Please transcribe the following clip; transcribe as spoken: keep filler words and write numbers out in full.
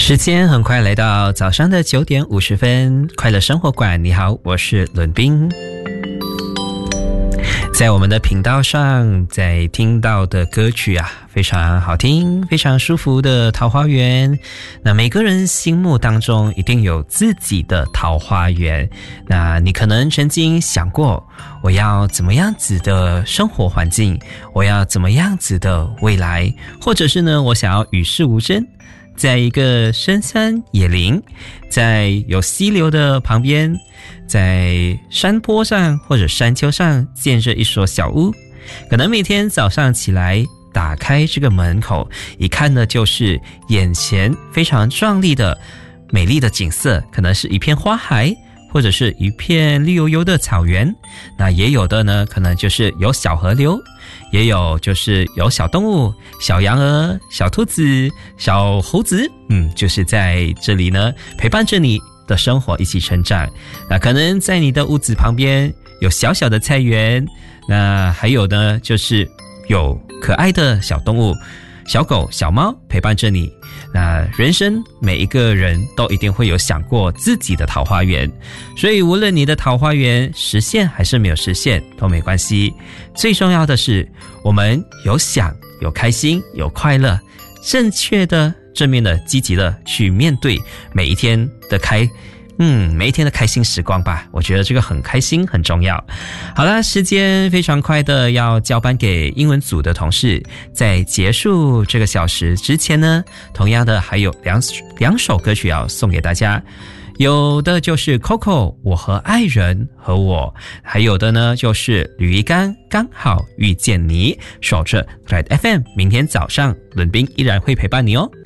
时间很快来到早上的九点五十分，快乐生活馆，你好，我是伦彬。在我们的频道上，在听到的歌曲啊，非常好听，非常舒服的桃花源。那每个人心目当中一定有自己的桃花源。那你可能曾经想过，我要怎么样子的生活环境，我要怎么样子的未来，或者是呢，我想要与世无争，在一个深山野林，在有溪流的旁边，在山坡上或者山丘上建着一所小屋，可能每天早上起来打开这个门口，一看呢就是眼前非常壮丽的美丽的景色，可能是一片花海，或者是一片绿油油的草原。那也有的呢，可能就是有小河流，也有就是有小动物，小羊儿、小兔子、小猴子，嗯，就是在这里呢陪伴着你的生活一起成长。那可能在你的屋子旁边有小小的菜园，那还有呢就是有可爱的小动物，小狗小猫陪伴着你。那人生每一个人都一定会有想过自己的桃花源，所以无论你的桃花源实现还是没有实现都没关系，最重要的是我们有想有开心有快乐，正确的正面的积极的去面对每一天的开嗯，每一天的开心时光吧，我觉得这个很开心很重要。好啦，时间非常快的要交班给英文组的同事，在结束这个小时之前呢，同样的还有两两首歌曲要送给大家。有的就是 Coco 我和爱人和我，还有的呢就是吕一刚刚好遇见你。守着 Red F M， 明天早上伦彬依然会陪伴你哦。